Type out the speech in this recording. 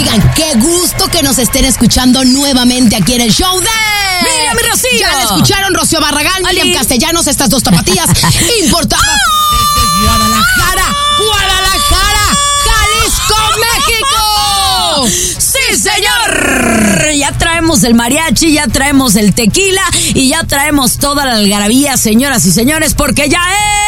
Oigan, qué gusto que nos estén escuchando nuevamente aquí en el show de... ¡Miriam y Rocío! Ya la escucharon, Rocío Barragán, Miriam Castellanos, estas dos tapatías importadas desde Guadalajara, Jalisco, México. ¡Sí, señor! Ya traemos el mariachi, ya traemos el tequila y ya traemos toda la algarabía, señoras y señores, porque ya es...